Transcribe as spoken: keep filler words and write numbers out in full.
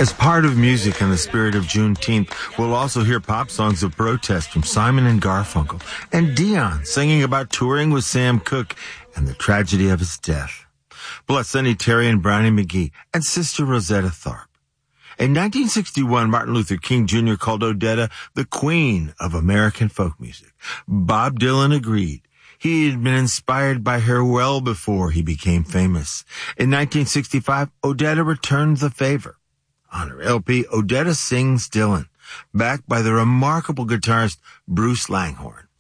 As part of music in the spirit of Juneteenth, we'll also hear pop songs of protest from Simon and Garfunkel and Dion singing about touring with Sam Cooke and the tragedy of his death. Plus, Sonny Terry and Brownie McGhee and Sister Rosetta Tharpe. In nineteen sixty-one, Martin Luther King Junior called Odetta the queen of American folk music. Bob Dylan agreed. He had been inspired by her well before he became famous. In nineteen sixty-five, Odetta returned the favor. On her L P, Odetta Sings Dylan, backed by the remarkable guitarist Bruce Langhorne.